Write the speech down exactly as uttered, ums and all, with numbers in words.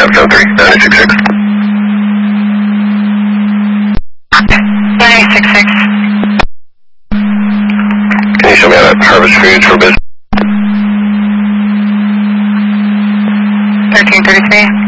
have seven three, nine eight six six. nine eight six six. Can you show me how to harvest foods for business? thirteen thirty-three.